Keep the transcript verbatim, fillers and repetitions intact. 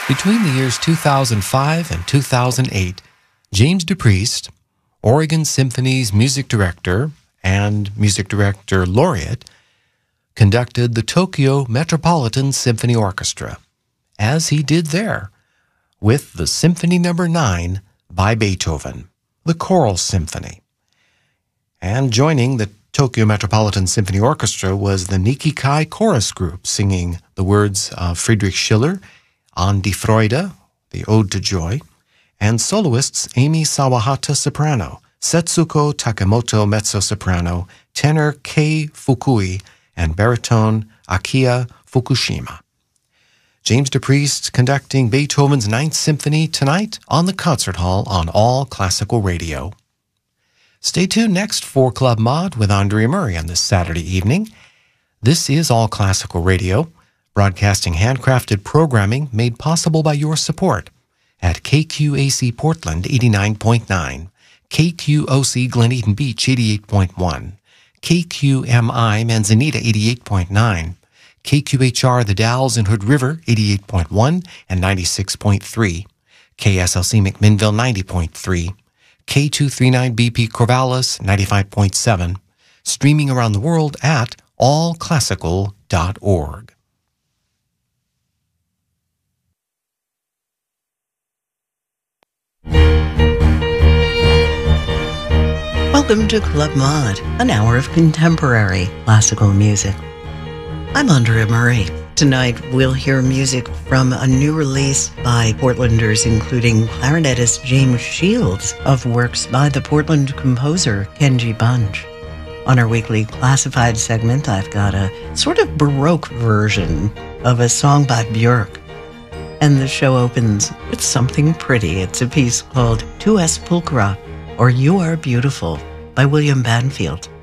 Between the years two thousand five and two thousand eight, James DePriest, Oregon Symphony's music director and music director laureate, conducted the Tokyo Metropolitan Symphony Orchestra, as he did there, with the Symphony Number nine by Beethoven, the Choral Symphony. And joining the Tokyo Metropolitan Symphony Orchestra was the Nikikai Chorus Group, singing the words of Friedrich Schiller on Die Freude, the Ode to Joy, and soloists Amy Sawahata soprano, Setsuko Takemoto mezzo-soprano, tenor Kei Fukui, and baritone Akiya Fukushima. James DePriest conducting Beethoven's Ninth Symphony tonight on the Concert Hall on All Classical Radio. Stay tuned next for Club Mod with Andrea Murray on this Saturday evening. This is All Classical Radio, broadcasting handcrafted programming made possible by your support at K Q A C Portland eighty-nine point nine, K Q O C Glen Eden Beach eighty-eight point one, K Q M I Manzanita eighty-eight point nine, K Q H R The Dalles in Hood River eighty-eight point one and ninety-six point three, K S L C McMinnville ninety point three, K two thirty-nine B P Corvallis ninety-five point seven, streaming around the world at all classical dot org. Welcome to Club Mod, an hour of contemporary classical music. I'm Andrea Murray. Tonight we'll hear music from a new release by Portlanders, including clarinetist James Shields, of works by the Portland composer Kenji Bunch. On our weekly classified segment, I've got a sort of Baroque version of a song by Björk. And the show opens with something pretty. It's a piece called Tu es pulchra, or You Are Beautiful, by William Banfield.